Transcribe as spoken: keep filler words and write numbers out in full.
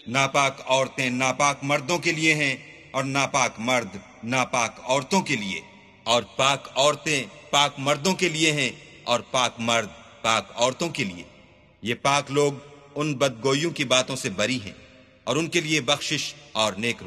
नापाक औरतें नापाक मर्दों के लिए हैं और नापाक मर्द नापाक औरतों के लिए, और पाक औरतें पाक मर्दों के लिए हैं और पाक मर्द पाक औरतों के लिए। ये पाक लोग उन बदगोइयों की बातों से बरी हैं और उनके लिए बख्शिश और नेक